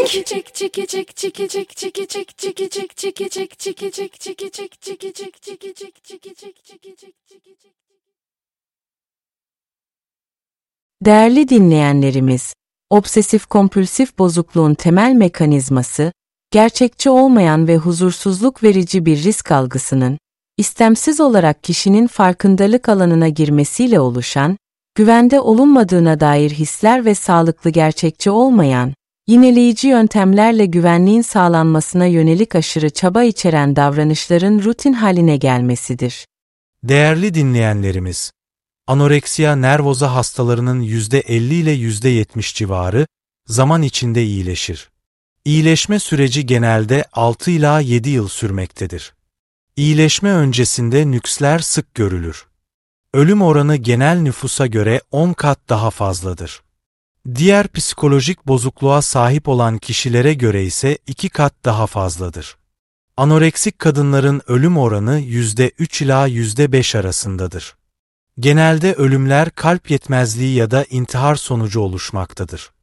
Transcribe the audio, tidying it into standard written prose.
Değerli dinleyenlerimiz, obsesif-kompulsif bozukluğun temel mekanizması, gerçekçi olmayan ve huzursuzluk verici bir risk algısının, istemsiz olarak kişinin farkındalık alanına girmesiyle oluşan, güvende olunmadığına dair hisler ve sağlıklı gerçekçi olmayan, yineleyici yöntemlerle güvenliğin sağlanmasına yönelik aşırı çaba içeren davranışların rutin haline gelmesidir. Değerli dinleyenlerimiz, anoreksiya nervoza hastalarının %50 ile %70 civarı zaman içinde iyileşir. İyileşme süreci genelde 6 ila 7 yıl sürmektedir. İyileşme öncesinde nüksler sık görülür. Ölüm oranı genel nüfusa göre 10 kat daha fazladır. Diğer psikolojik bozukluğa sahip olan kişilere göre ise 2 kat daha fazladır. Anoreksik kadınların ölüm oranı %3 ila %5 arasındadır. Genelde ölümler kalp yetmezliği ya da intihar sonucu oluşmaktadır.